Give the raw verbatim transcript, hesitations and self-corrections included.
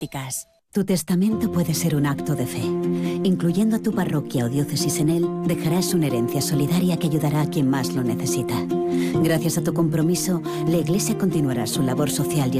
Tu testamento puede ser un acto de fe. Incluyendo a tu parroquia o diócesis en él, dejarás una herencia solidaria que ayudará a quien más lo necesita. Gracias a tu compromiso, la Iglesia continuará su labor social y